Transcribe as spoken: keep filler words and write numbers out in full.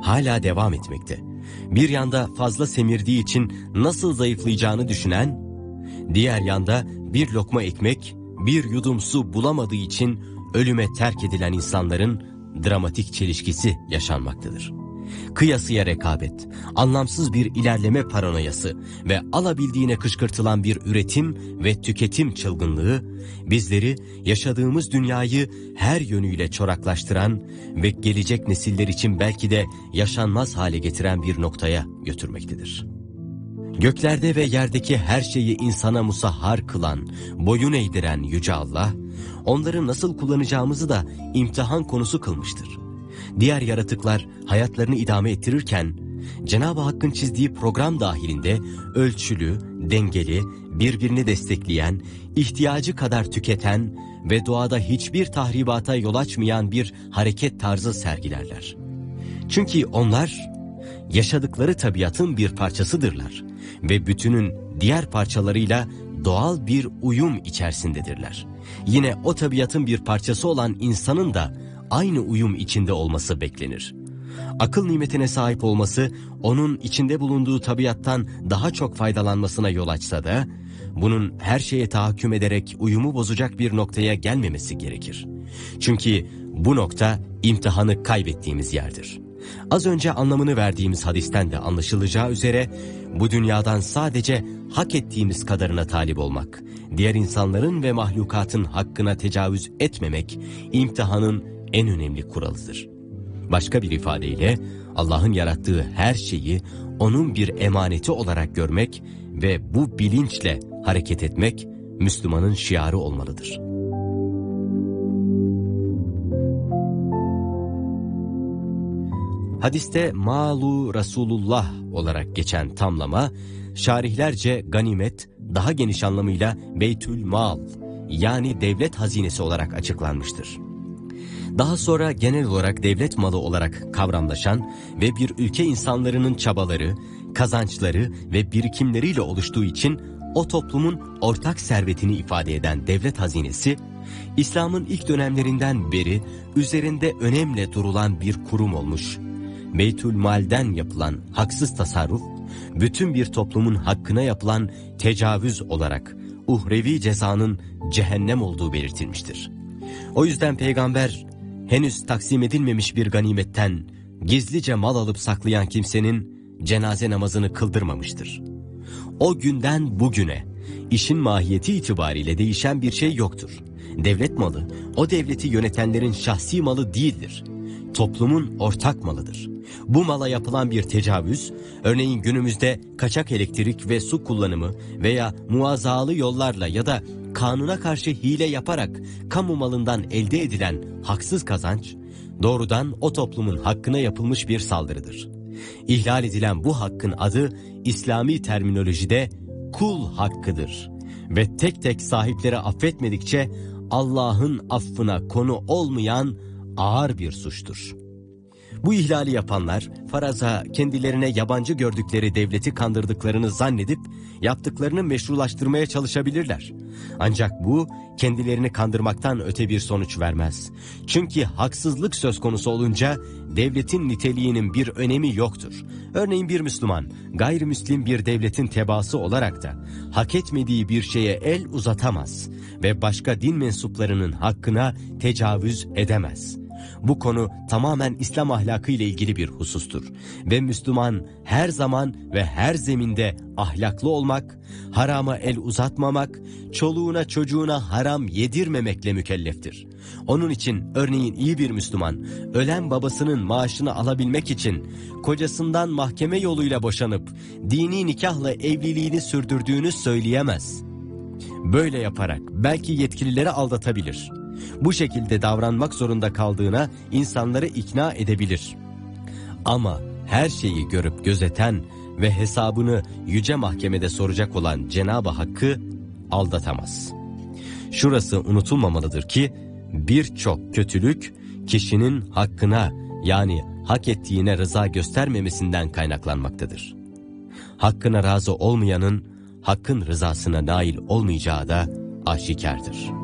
hala devam etmekte. Bir yanda fazla semirdiği için nasıl zayıflayacağını düşünen, diğer yanda bir lokma ekmek, bir yudum su bulamadığı için ölüme terk edilen insanların dramatik çelişkisi yaşanmaktadır. Kıyasıya rekabet, anlamsız bir ilerleme paranoyası ve alabildiğine kışkırtılan bir üretim ve tüketim çılgınlığı, bizleri yaşadığımız dünyayı her yönüyle çoraklaştıran ve gelecek nesiller için belki de yaşanmaz hale getiren bir noktaya götürmektedir. Göklerde ve yerdeki her şeyi insana musahhar kılan, boyun eğdiren Yüce Allah, onları nasıl kullanacağımızı da imtihan konusu kılmıştır. Diğer yaratıklar hayatlarını idame ettirirken, Cenab-ı Hakk'ın çizdiği program dahilinde ölçülü, dengeli, birbirini destekleyen, ihtiyacı kadar tüketen ve doğada hiçbir tahribata yol açmayan bir hareket tarzı sergilerler. Çünkü onlar yaşadıkları tabiatın bir parçasıdırlar ve bütünün diğer parçalarıyla doğal bir uyum içerisindedirler. Yine o tabiatın bir parçası olan insanın da aynı uyum içinde olması beklenir. Akıl nimetine sahip olması, onun içinde bulunduğu tabiattan daha çok faydalanmasına yol açsa da, bunun her şeye tahakküm ederek uyumu bozacak bir noktaya gelmemesi gerekir. Çünkü bu nokta imtihanı kaybettiğimiz yerdir. Az önce anlamını verdiğimiz hadisten de anlaşılacağı üzere, bu dünyadan sadece hak ettiğimiz kadarına talip olmak, diğer insanların ve mahlukatın hakkına tecavüz etmemek, imtihanın en önemli kuralıdır. Başka bir ifadeyle, Allah'ın yarattığı her şeyi onun bir emaneti olarak görmek ve bu bilinçle hareket etmek, Müslümanın şiarı olmalıdır. Hadiste malu Resulullah olarak geçen tamlama, şarihlerce ganimet, daha geniş anlamıyla Beytül Mal, yani devlet hazinesi olarak açıklanmıştır. Daha sonra genel olarak devlet malı olarak kavramlaşan ve bir ülke insanlarının çabaları, kazançları ve birikimleriyle oluştuğu için o toplumun ortak servetini ifade eden devlet hazinesi, İslam'ın ilk dönemlerinden beri üzerinde önemle durulan bir kurum olmuş. Beytül Mal'den yapılan haksız tasarruf, bütün bir toplumun hakkına yapılan tecavüz olarak uhrevi cezanın cehennem olduğu belirtilmiştir. O yüzden Peygamber, henüz taksim edilmemiş bir ganimetten gizlice mal alıp saklayan kimsenin cenaze namazını kıldırmamıştır. O günden bugüne işin mahiyeti itibariyle değişen bir şey yoktur. Devlet malı, o devleti yönetenlerin şahsi malı değildir. Toplumun ortak malıdır. Bu mala yapılan bir tecavüz, örneğin günümüzde kaçak elektrik ve su kullanımı veya muazzalı yollarla ya da kanuna karşı hile yaparak kamu malından elde edilen haksız kazanç, doğrudan o toplumun hakkına yapılmış bir saldırıdır. İhlal edilen bu hakkın adı İslami terminolojide kul hakkıdır ve tek tek sahipleri affetmedikçe Allah'ın affına konu olmayan ağır bir suçtur. Bu ihlali yapanlar faraza kendilerine yabancı gördükleri devleti kandırdıklarını zannedip yaptıklarını meşrulaştırmaya çalışabilirler. Ancak bu kendilerini kandırmaktan öte bir sonuç vermez. Çünkü haksızlık söz konusu olunca devletin niteliğinin bir önemi yoktur. Örneğin bir Müslüman gayrimüslim bir devletin tebaası olarak da hak etmediği bir şeye el uzatamaz ve başka din mensuplarının hakkına tecavüz edemez. Bu konu tamamen İslam ahlakı ile ilgili bir husustur ve Müslüman her zaman ve her zeminde ahlaklı olmak, harama el uzatmamak, çoluğuna çocuğuna haram yedirmemekle mükelleftir. Onun için örneğin iyi bir Müslüman, ölen babasının maaşını alabilmek için kocasından mahkeme yoluyla boşanıp dini nikahla evliliğini sürdürdüğünü söyleyemez. Böyle yaparak belki yetkilileri aldatabilir. Bu şekilde davranmak zorunda kaldığına insanları ikna edebilir. Ama her şeyi görüp gözeten ve hesabını yüce mahkemede soracak olan Cenab-ı Hakk'ı aldatamaz. Şurası unutulmamalıdır ki birçok kötülük kişinin hakkına, yani hak ettiğine rıza göstermemesinden kaynaklanmaktadır. Hakkına razı olmayanın hakkın rızasına nail olmayacağı da aşikardır.